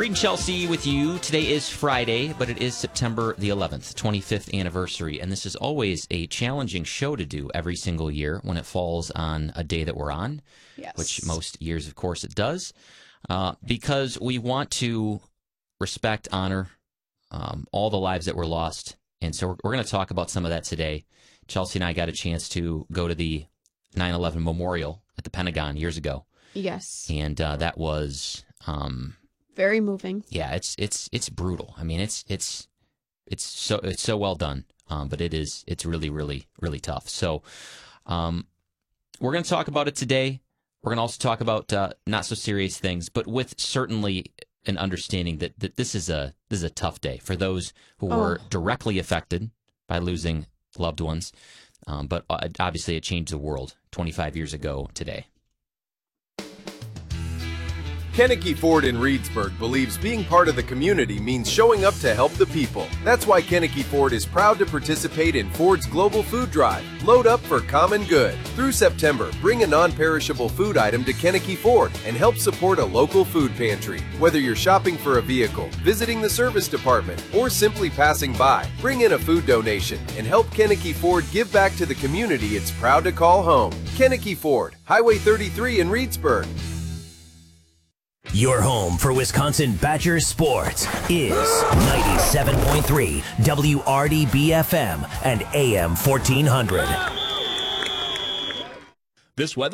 Reed and Chelsea with you. Today is Friday, but it is September the 11th, 25th anniversary. And this is always a challenging show to do every single year when it falls on a day that we're on, Yes. which most years, of course, it does, because we want to respect, honor all the lives that were lost. And so we're going to talk about some of that today. Chelsea and I got a chance to go to the 9/11 memorial at the Pentagon years ago. Yes. And that was... Very moving. Yeah, it's brutal. I mean, it's so well done, but it's really tough. So, we're going to talk about it today. We're going to also talk about not so serious things, but with certainly an understanding that this is a tough day for those who were directly affected by losing loved ones. But obviously, it changed the world 25 years ago today. Kennecke Ford in Reedsburg believes being part of the community means showing up to help the people. That's why Kennecke Ford is proud to participate in Ford's Global Food Drive. Load up for common good. Through September, bring a non-perishable food item to Kennecke Ford and help support a local food pantry. Whether you're shopping for a vehicle, visiting the service department, or simply passing by, bring in a food donation and help Kennecke Ford give back to the community it's proud to call home. Kennecke Ford, Highway 33 in Reedsburg. Your home for Wisconsin Badgers sports is 97.3 WRDB-FM and AM 1400. This weather